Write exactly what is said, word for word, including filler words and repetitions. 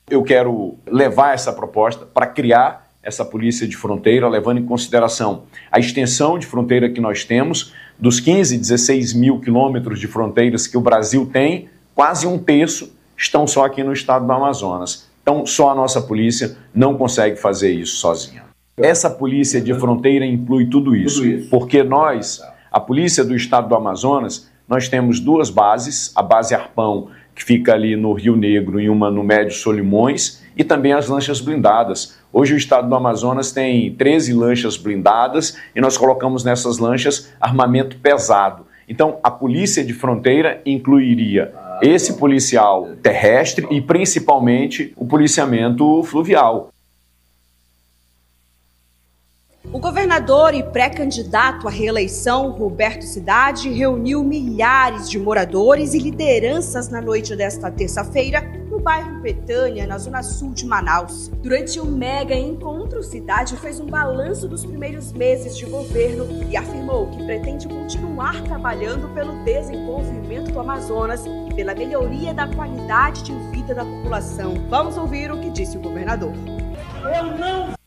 Eu quero levar essa proposta para criar essa polícia de fronteira, levando em consideração a extensão de fronteira que nós temos, dos quinze, dezesseis mil quilômetros de fronteiras que o Brasil tem, quase um terço estão só aqui no estado do Amazonas. Então, só a nossa polícia não consegue fazer isso sozinha. Essa polícia de fronteira inclui tudo isso, porque nós, a polícia do estado do Amazonas, nós temos duas bases, a base Arpão, que fica ali no Rio Negro, e uma no Médio Solimões, e também as lanchas blindadas. Hoje o estado do Amazonas tem treze lanchas blindadas e nós colocamos nessas lanchas armamento pesado. Então, a polícia de fronteira incluiria esse policial terrestre e principalmente o policiamento fluvial. O governador e pré-candidato à reeleição, Roberto Cidade, reuniu milhares de moradores e lideranças na noite desta terça-feira no bairro Betânia, na zona sul de Manaus. Durante o mega encontro, Cidade fez um balanço dos primeiros meses de governo e afirmou que pretende continuar trabalhando pelo desenvolvimento do Amazonas e pela melhoria da qualidade de vida da população. Vamos ouvir o que disse o governador. Eu não